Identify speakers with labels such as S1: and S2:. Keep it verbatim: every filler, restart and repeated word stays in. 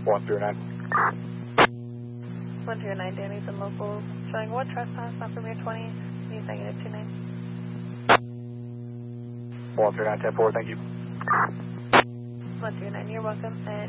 S1: one zero nine.
S2: one zero nine, Danny's and locals. Showing one trespass on Premier twenty, needs negative two nine.
S1: one zero nine, ten four, thank you.
S2: one zero nine, you're welcome. And